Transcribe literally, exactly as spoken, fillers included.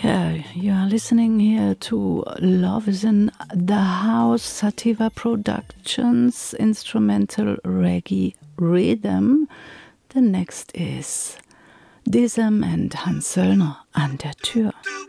Yeah, you are listening here to Love is in the House, Sativa Productions, instrumental reggae rhythm. The next is Dism and Hans Söllner an der Tür.